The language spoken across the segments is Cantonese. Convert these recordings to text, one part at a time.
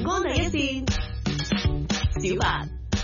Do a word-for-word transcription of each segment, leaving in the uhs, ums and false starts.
光第一線，小白。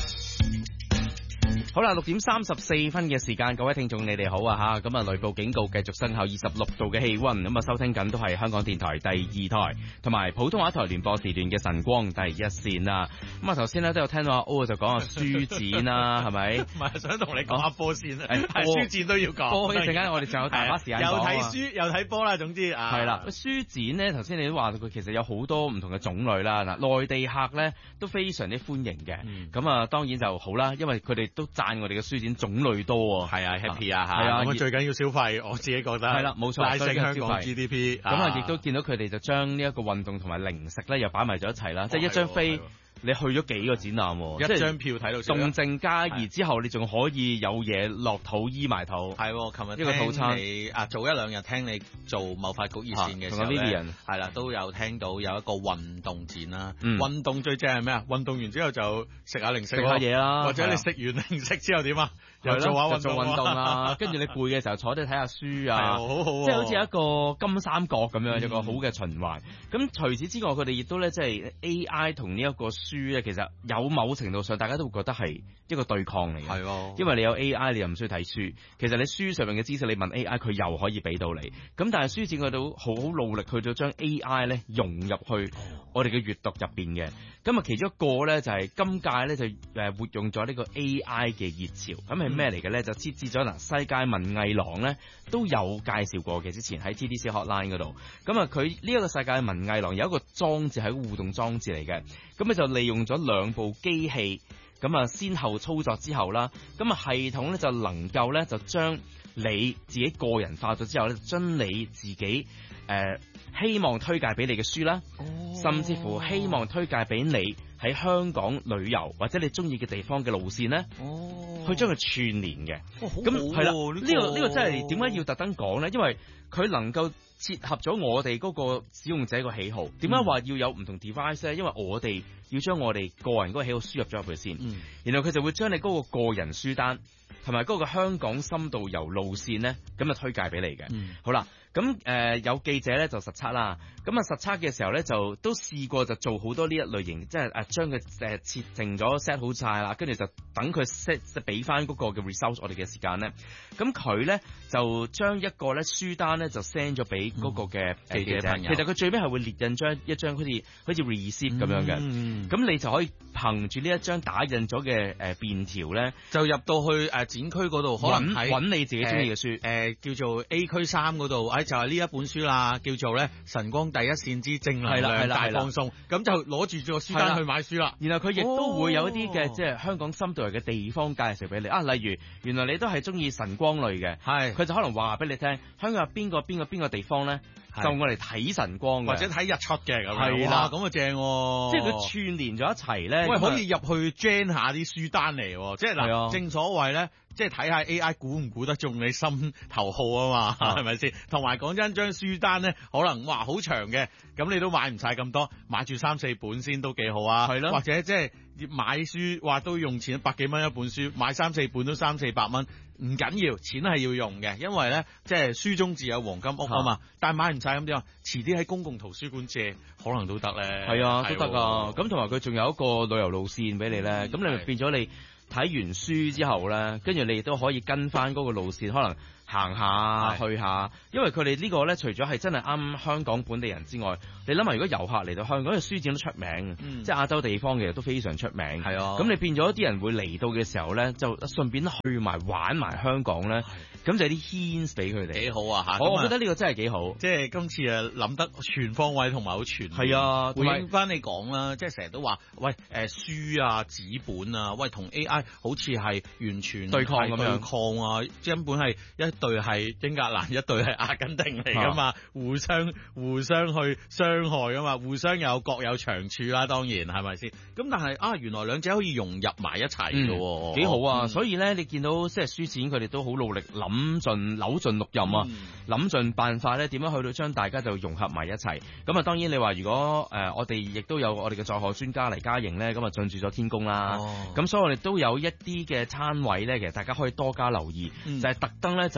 好啦，六點三十四分嘅時間，各位聽眾你哋好啊吓，咁啊雷暴警告繼續生效，二十六度嘅氣溫，咁啊收聽緊都係香港電台第二台同埋普通話台聯播時段嘅晨光第一線啦。咁啊頭先咧都有聽到阿 O 就講下書展啦，係咪？ 唔係想同你講下波先啊， 係書展都要講。 波一陣間我哋仲有大把時間講啊。 又睇書又睇波啦，總之啊。 係啦，書展咧頭先你都話佢其實有好多唔同嘅種類啦。嗱，內地客咧都非常之歡迎嘅。咁、嗯、啊當然就好啦，因為佢哋都讚我哋嘅書展種類多喎。係啊 ，happy 啊嚇。係啊， 咁最緊要消費，我自己覺得。係啦， 冇錯， 拉升香港 G D P。 咁啊，亦都見到佢哋就將呢一個運動同埋零食咧又擺埋咗一齊啦，即係一張飛。你去咗幾個展覽喎？ 一張票睇到動靜皆宜之後，你仲可以有嘢落肚醫埋肚。 係，琴日呢個套餐你啊，早一兩日聽你做貿發局熱線嘅時候咧，係啦，都有聽到有一個運動展啦。嗯、運動最正係咩啊？運動完之後就食下零食， 食下嘢啦。 或者你食完零食之後點啊？又做下運動， 做運動啊！跟住你攰嘅時候坐低睇下書啊， 好好， 即係好似一個金三角咁樣，有、嗯、個好嘅循環。咁除此之外，佢哋亦都咧即係 A I 同呢一個書咧，其實有某程度上大家都會覺得係一個對抗嚟嘅。係，因為你有 A I， 你又唔需要睇書。其實你書上面嘅知識，你問 A I， 佢又可以俾到你。咁但係書展佢都好好努力去到將 A I 咧融入去我哋嘅閱讀入邊嘅。咁啊，其中一個咧就係、是、今屆咧就誒活用咗呢個 A I 嘅熱潮。咁係咩嚟嘅咧？就設置咗嗱，世界文藝廊咧都有介紹過嘅，之前喺 T D C Hotline 嗰度。咁啊，佢呢一個世界文藝廊有一個裝置係個互動裝置嚟嘅。咁咧就利用咗兩部機器，咁啊先後操作之後啦，咁啊系統咧就能夠咧就將你自己個人化咗之後咧，將你自己誒、呃、希望推介俾你嘅書啦，哦、甚至乎希望推介俾你喺香港旅遊或者你中意嘅地方嘅路線咧，哦、去將佢串聯嘅。咁係啦，呢、呢個呢、呢個真係點解要特登講咧？因為佢能夠切合咗我哋嗰個使用者個喜好。點解話要有唔同 device 咧？因為我哋要將我哋個人嗰個喜好輸入咗入去先，嗯、然後佢就會將你嗰個個人書單同埋嗰個香港深度遊路線咧，咁就推介俾你嘅。嗯、好啦。咁誒、呃、有記者咧就實測啦，咁啊實測嘅時候咧就都試過就做好多呢一類型，即係誒將佢誒設定咗 set 好晒啦，跟住就等佢 set 即係俾翻嗰個嘅 result 我哋嘅時間咧，咁佢咧就將一個咧書單咧就 send 咗俾嗰個嘅記者，其實佢最尾係會列印張一張好似好似 receipt 咁樣嘅，咁、嗯、你就可以憑住呢一張打印咗嘅誒便條咧，就入到去誒展區嗰度，可能揾你自己中意嘅書，誒、呃呃、叫做 A 區三嗰度。就係呢一本書啦，叫做咧晨光第一線之正能量大放送，咁就攞住個書單去買書啦。然後佢亦都會有一啲嘅、哦、即係香港深度遊嘅地方介紹俾你啊，例如原來你都係中意晨光類嘅，係佢就可能話俾你聽，香港有邊個邊個邊個地方咧，就我哋睇晨光或者睇日出嘅咁樣，係啦，咁啊正，即係佢串連咗一齊咧，喂，可以入去 gen 下啲書單嚟，即係嗱，正所謂咧。即係睇下 A I 估唔估得中你心頭好啊嘛，係咪先？同埋講真，張書單咧可能哇好長嘅，咁你都買唔晒咁多，買住三四本先都幾好啊。係咯，或者即係買書話都用錢百幾蚊一本書，買三四本都三四百蚊，唔緊要，錢係要用嘅，因為咧即係書中自有黃金屋啊嘛。但係買唔晒咁點啊？遲啲喺公共圖書館借可能都得咧。係啊，都得啊。咁同埋佢仲有一個旅遊路線俾你咧，咁、嗯、你咪變咗你。睇完書之後咧，跟住你亦都可以跟翻嗰個路線，可能行下去下，因為佢哋呢個咧，除咗係真係啱香港本地人之外，你諗下，如果遊客嚟到香港，因為書展都出名，嗯、即係亞洲地方嘅都非常出名，係啊。咁你變咗啲人會嚟到嘅時候咧，就順便去埋玩埋香港咧，咁就有啲 hints 俾佢哋，幾好啊嚇！我我覺得呢個真係幾好，即係今次啊諗得全方位同埋好全面。係啊，回應翻你講啦，即係成日都話，喂誒、呃、書啊紙本啊，喂同 A I 好似係完全對抗咁樣，對抗啊，根本係一隊係英格蘭，一隊係阿根廷嚟噶嘛，啊、互相互相去傷害噶嘛，互相有各有長處啦，當然係咪先？咁但係啊，原來兩者可以融入埋一齊嘅，幾、嗯、好啊！嗯、所以咧，你見到即係書展，佢哋都好努力諗盡扭盡六壬啊，諗盡、嗯、辦法咧，點樣去到將大家就融合埋一齊。咁啊，當然你話如果誒、呃、我哋亦都有我哋嘅在學專家嚟加營咧，咁啊進駐咗天宮啦。咁、哦、所以我哋都有一啲嘅餐位咧，其實大家可以多加留意，嗯、就係特登咧就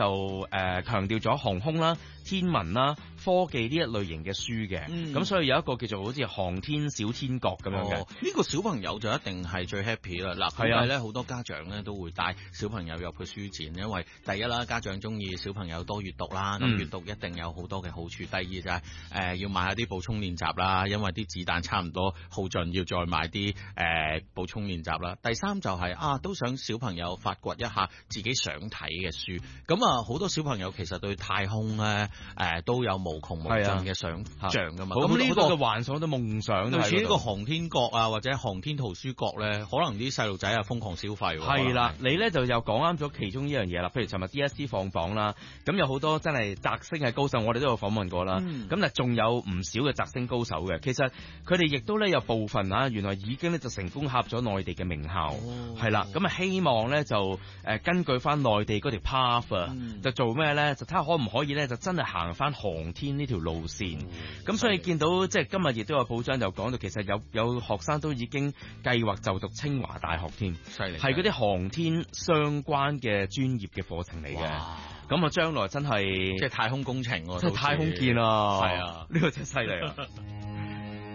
誒、呃、強調咗航空啦、天文啦、科技呢一類型嘅書嘅，咁、嗯、所以有一個叫做好似航天小天國咁樣嘅。呢、哦呢個小朋友就一定係最 happy 啦。嗱，因為咧好多家長咧都會帶小朋友入去書展，因為第一啦，家長中意小朋友多閱讀啦，咁、嗯、閱讀一定有好多嘅好處。第二就係、是、誒、呃、要買下啲補充練習啦，因為啲子彈差唔多耗盡，要再買啲誒、呃、補充練習啦。第三就係、是、啊，都想小朋友發掘一下自己想睇嘅書。咁啊，好多小朋友其實對太空咧誒、呃、都有無窮無盡嘅想像噶嘛。 咁呢個嘅幻想都夢想， 類似呢個航天國啊，或者航天圖書國咧，可能啲細路仔啊瘋狂消費。 係啦，你咧就又講啱咗其中一樣嘢啦。譬如尋日 D S C 放榜啦，咁有好多真係擲星嘅高手，我哋都有訪問過啦。咁但係仲有唔少嘅擲星高手嘅，其實佢哋亦都咧有部分啊，原來已經咧就成功考入咗內地嘅名校，係、哦、啦。咁啊希望咧就誒根據翻內地嗰條 path 啊、嗯，就做咩咧？就睇下可唔可以咧，就真係行翻航天呢條路線。咁、嗯、所以見到即係今日亦都有報章就講到，其實有有學生都已經計劃就讀清華大學添，係嗰啲航天相關嘅專業嘅課程嚟嘅。咁啊，將來真係即係太空工程喎， 即係太空見啊！ 係啊， 呢個真係犀利啊！